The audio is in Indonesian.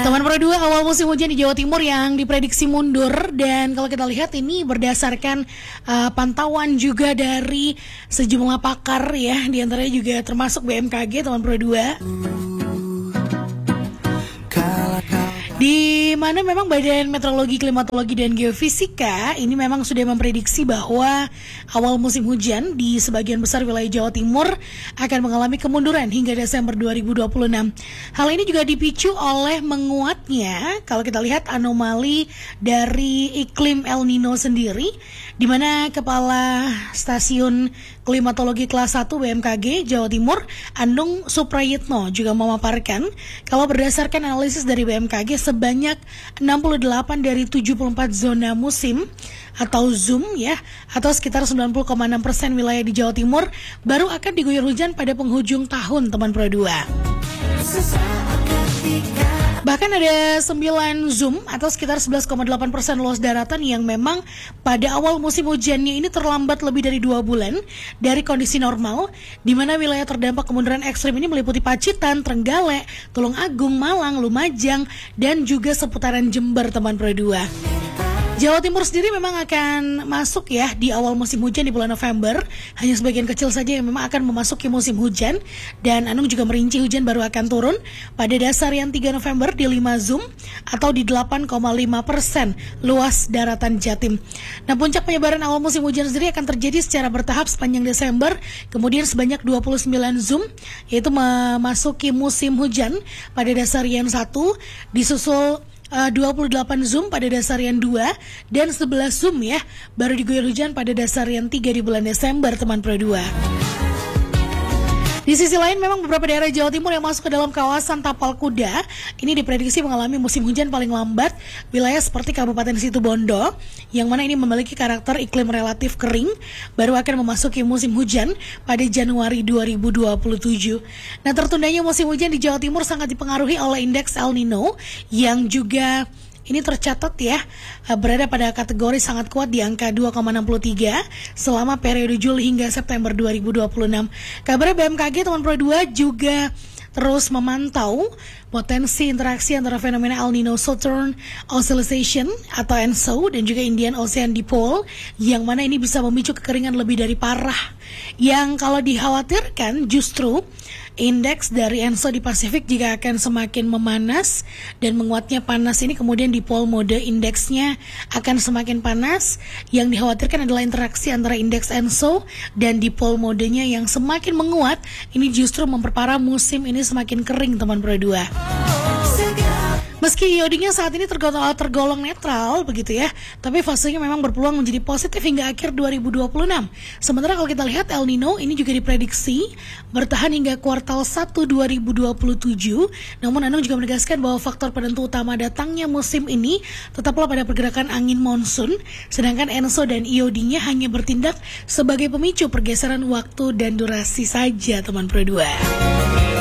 Teman Pro 2, awal musim hujan di Jawa Timur yang diprediksi mundur. Dan kalau kita lihat ini berdasarkan pantauan juga dari sejumlah pakar ya, diantaranya juga termasuk BMKG, teman Pro 2. Di mana memang Badan Meteorologi, Klimatologi, dan Geofisika ini memang sudah memprediksi bahwa awal musim hujan di sebagian besar wilayah Jawa Timur akan mengalami kemunduran hingga Desember 2026. Hal ini juga dipicu oleh menguatnya, kalau kita lihat, anomali dari iklim El Nino sendiri, di mana Kepala Stasiun Klimatologi Kelas 1 BMKG Jawa Timur, Andung Suprayitno, juga memaparkan kalau berdasarkan analisis dari BMKG, sebanyak 68 dari 74 zona musim atau ZOOM ya, atau sekitar 90,6% wilayah di Jawa Timur baru akan diguyur hujan pada penghujung tahun, teman Pro 2. Bahkan ada 9 ZOOM atau sekitar 11,8% luas daratan yang memang pada awal musim hujannya ini terlambat lebih dari 2 bulan dari kondisi normal, di mana wilayah terdampak kemunduran ekstrim ini meliputi Pacitan, Trenggalek, Tulung Agung, Malang, Lumajang, dan juga seputaran Jember, teman Pro 2. Jawa Timur sendiri memang akan masuk ya di awal musim hujan di bulan November. Hanya sebagian kecil saja yang memang akan memasuki musim hujan. Dan Anung juga merinci hujan baru akan turun pada dasarian 3 November di 5 ZOOM atau di 8,5% luas daratan Jatim. Nah, puncak penyebaran awal musim hujan sendiri akan terjadi secara bertahap sepanjang Desember. Kemudian sebanyak 29 ZOOM yaitu memasuki musim hujan pada dasarian 1, disusul 28 ZOOM pada dasarian 2, dan 11 ZOOM ya baru diguyur hujan pada dasarian 3 di bulan Desember, teman Pro 2. Di sisi lain, memang beberapa daerah Jawa Timur yang masuk ke dalam kawasan Tapal Kuda ini diprediksi mengalami musim hujan paling lambat. Wilayah seperti Kabupaten Situbondo, yang mana ini memiliki karakter iklim relatif kering, baru akan memasuki musim hujan pada Januari 2027. Nah, tertundanya musim hujan di Jawa Timur sangat dipengaruhi oleh indeks El Nino yang juga ini tercatat ya berada pada kategori sangat kuat di angka 2,63 selama periode Juli hingga September 2026. Kabar BMKG, teman Pro 2, juga terus memantau potensi interaksi antara fenomena El Nino Southern Oscillation atau ENSO dan juga Indian Ocean Dipole, yang mana ini bisa memicu kekeringan lebih dari parah. Yang kalau dikhawatirkan justru indeks dari ENSO di Pasifik jika akan semakin memanas, dan menguatnya panas ini kemudian dipole mode indeksnya akan semakin panas. Yang dikhawatirkan adalah interaksi antara indeks ENSO dan dipole modenya yang semakin menguat, ini justru memperparah musim ini semakin kering, teman Pro 2. Meski iodinya saat ini tergolong netral begitu ya, tapi fasenya memang berpeluang menjadi positif hingga akhir 2026. Sementara kalau kita lihat El Nino ini juga diprediksi bertahan hingga kuartal 1 2027. Namun Anung juga menegaskan bahwa faktor penentu utama datangnya musim ini tetaplah pada pergerakan angin monsun, sedangkan ENSO dan iodinya hanya bertindak sebagai pemicu pergeseran waktu dan durasi saja, teman Pro 2.